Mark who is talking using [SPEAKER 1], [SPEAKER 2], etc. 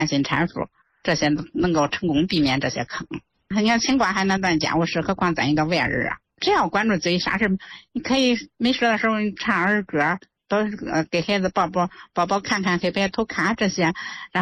[SPEAKER 1] 安心产妇，这些能够成功避免这些坑。你看清官还能断家务事，何况咱一个外人啊？只要管住嘴，啥事你可以没事的时候你唱儿歌，都给孩子抱看看黑白图卡这些，然后